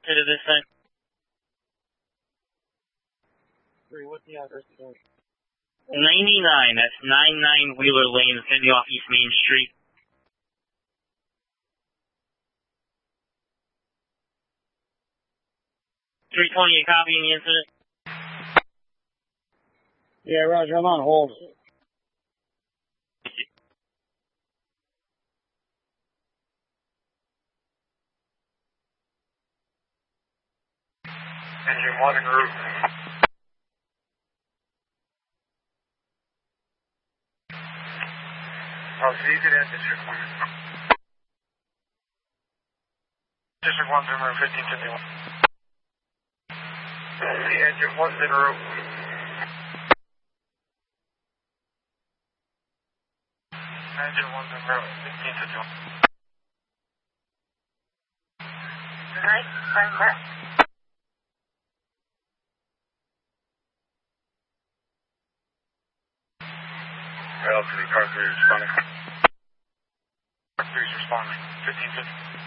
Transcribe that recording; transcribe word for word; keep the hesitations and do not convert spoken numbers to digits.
to this side. Three, what's the address again? ninety-nine, that's ninety-nine Wheeler Lane, heading off East Main Street. three twenty, you copying the incident? Yeah, Roger, I'm on hold. Engine one en route. Oh, so you could end District one. District one's en route, fifteen fifty-one. The engine one's en route. Engine one's en route, fifteen fifty-one. Right, I'm left. L three, car three responding. Car three is responding, fifteen fifty.